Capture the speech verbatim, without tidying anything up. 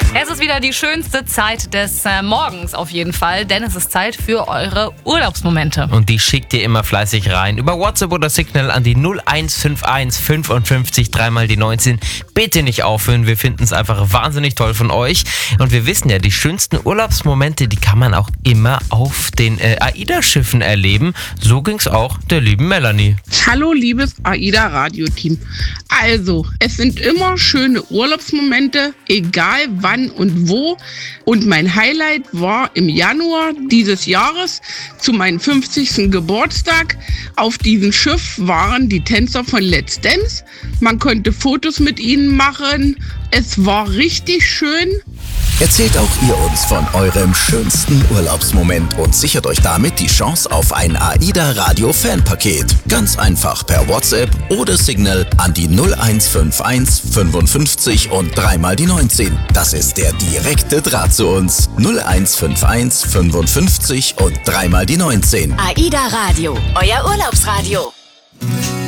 Es ist wieder die schönste Zeit des äh, Morgens auf jeden Fall, denn es ist Zeit für eure Urlaubsmomente. Und die schickt ihr immer fleißig rein. Über WhatsApp oder Signal an die null eins fünf eins fünfundfünfzig dreimal die neunzehn. Bitte nicht aufhören, wir finden es einfach wahnsinnig toll von euch. Und wir wissen ja, die schönsten Urlaubsmomente, die kann man auch immer auf den äh, AIDA-Schiffen erleben. So ging es auch der lieben Melanie. Hallo liebes AIDA-Radio-Team. Also, es sind immer schöne Urlaubsmomente, egal wann und wo. Und mein Highlight war im Januar dieses Jahres zu meinem fünfzigsten Geburtstag. Auf diesem Schiff waren die Tänzer von Let's Dance. Man konnte Fotos mit ihnen machen. Es war richtig schön. Erzählt auch ihr uns von eurem schönsten Urlaubsmoment und sichert euch damit die Chance auf ein AIDA-Radio-Fanpaket. Ganz einfach per WhatsApp oder Signal an die null eins fünf eins fünfundfünfzig und dreimal die neunzehn. Das ist der direkte Draht zu uns. null eins fünf eins fünfundfünfzig und dreimal die neunzehn. AIDA Radio, euer Urlaubsradio.